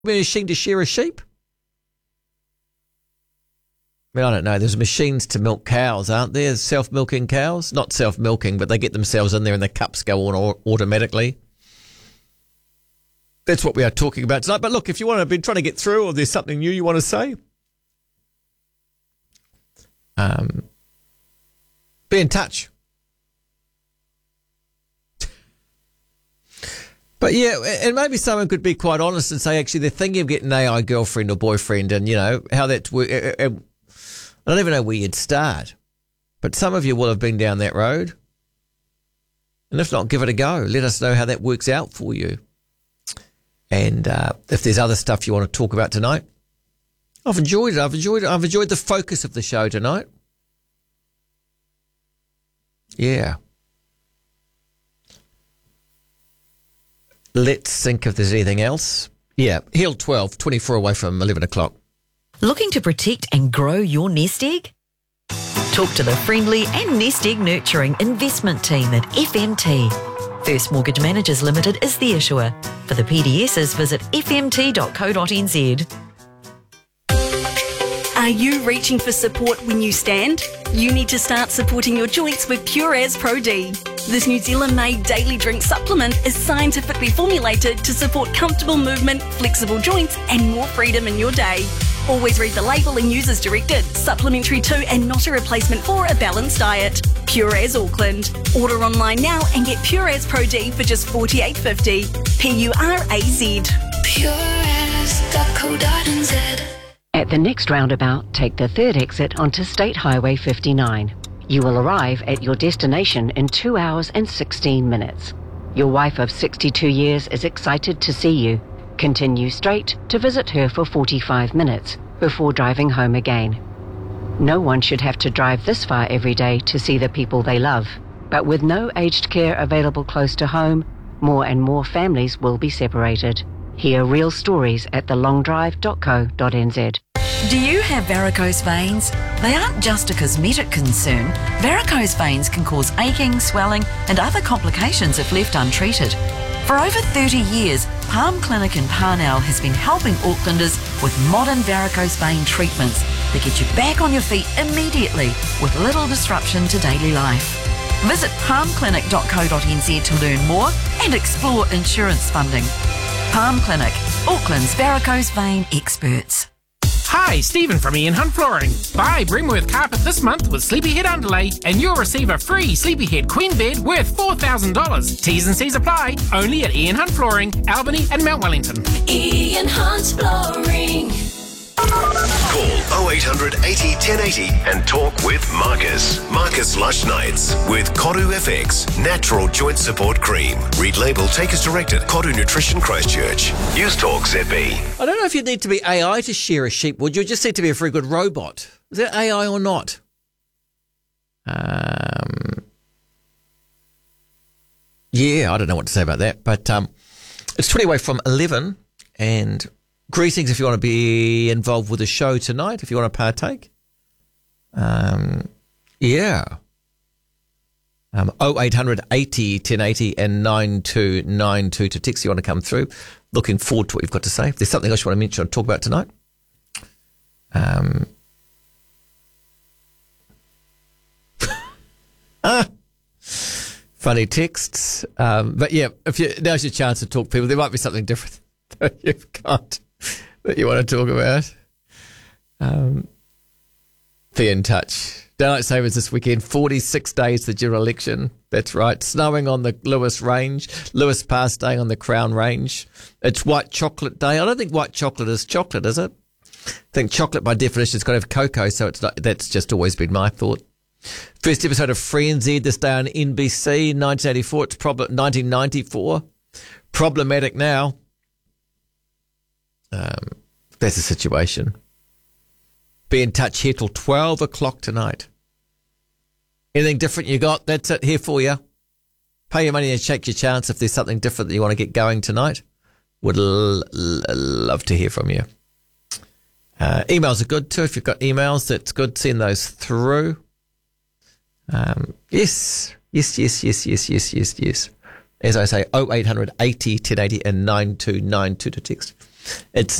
machine to shear a sheep? I mean, I don't know. There's machines to milk cows, aren't there? Self-milking cows? Not self-milking, but they get themselves in there and the cups go on automatically. That's what we are talking about tonight. But look, if you want to be trying to get through or there's something new you want to say, be in touch. But yeah, and maybe someone could be quite honest and say, actually, they're thinking of getting an AI girlfriend or boyfriend, and, you know, how that's... I don't even know where you'd start. But some of you will have been down that road. And if not, give it a go. Let us know how that works out for you. And if there's other stuff you want to talk about tonight, I've enjoyed it. I've enjoyed the focus of the show tonight. Yeah. Let's think if there's anything else. Yeah, Hill 12, 24 away from 11 o'clock. Looking to protect and grow your nest egg? Talk to the friendly and nest egg nurturing investment team at FMT. First Mortgage Managers Limited is the issuer. For the PDSs, visit fmt.co.nz. Are you reaching for support when you stand? You need to start supporting your joints with Pure As Pro D. This New Zealand-made daily drink supplement is scientifically formulated to support comfortable movement, flexible joints and more freedom in your day. Always read the label and use as directed. Supplementary to and not a replacement for a balanced diet. Pure As Auckland. Order online now and get Pure As Pro D for just $48.50. PURAZ. pureas.co.nz. At the next roundabout, take the third exit onto State Highway 59. You will arrive at your destination in 2 hours and 16 minutes. Your wife of 62 years is excited to see you. Continue straight to visit her for 45 minutes before driving home again. No one should have to drive this far every day to see the people they love. But with no aged care available close to home, more and more families will be separated. Hear real stories at thelongdrive.co.nz. Do you have varicose veins? They aren't just a cosmetic concern. Varicose veins can cause aching, swelling and other complications if left untreated. For over 30 years, Palm Clinic in Parnell has been helping Aucklanders with modern varicose vein treatments that get you back on your feet immediately with little disruption to daily life. Visit palmclinic.co.nz to learn more and explore insurance funding. Palm Clinic, Auckland's varicose vein experts. Hi, Stephen from Ian Hunt Flooring. Buy Brimworth Carpet this month with Sleepyhead Underlay and you'll receive a free Sleepyhead Queen Bed worth $4,000. T's and C's apply. Only at Ian Hunt Flooring, Albany and Mount Wellington. Ian Hunt Flooring. Call 0800 80 1080 and talk with Marcus. Marcus Lush Nights with Koru FX Natural Joint Support Cream. Read label, take as directed. Koru Nutrition Christchurch. News Talk ZB. I don't know if you need to be AI to shear a sheep, would you? Just need to be a very good robot. Is that AI or not? Yeah, I don't know what to say about that. But it's 20 away from 11 and... Greetings if you want to be involved with the show tonight, if you want to partake. 0800 80 1080 and 9292 to text if you want to come through. Looking forward to what you've got to say. If there's something else you want to mention or talk about tonight. Funny texts. But yeah, now's your chance to talk, people. There might be something different that you've got that you want to talk about. Be in touch. Daylight savers this weekend, 46 days to the general election. That's right. Snowing on the Lewis Range. Lewis Pass staying on the Crown Range. It's White Chocolate Day. I don't think white chocolate is chocolate, is it? I think chocolate by definition has got to have cocoa, so it's not, that's just always been my thought. First episode of Frenzy this day on NBC, 1984. It's 1994. Problematic now. That's the situation. Be in touch here till 12 o'clock tonight. Anything different you got? That's it here for you. Pay your money and shake your chance if there's something different that you want to get going tonight. Would love to hear from you. Emails are good too. If you've got emails, that's good. Send those through. Yes. As I say, 0800 80 1080 and 9292 to text. It's